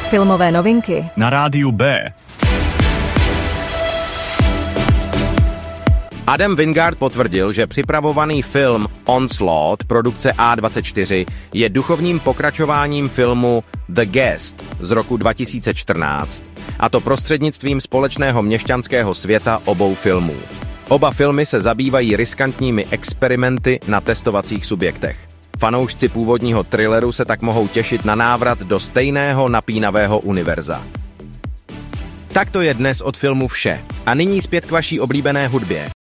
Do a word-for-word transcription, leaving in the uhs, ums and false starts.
Filmové novinky na rádiu B. Adam Wingard potvrdil, že připravovaný film Onslaught produkce A dvacet čtyři je duchovním pokračováním filmu The Guest z roku dva tisíce čtrnáct, a to prostřednictvím společného měšťanského světa obou filmů. Oba filmy se zabývají riskantními experimenty na testovacích subjektech. Fanoušci původního thrilleru se tak mohou těšit na návrat do stejného napínavého univerza. Tak to je dnes od filmu vše. A nyní zpět k vaší oblíbené hudbě.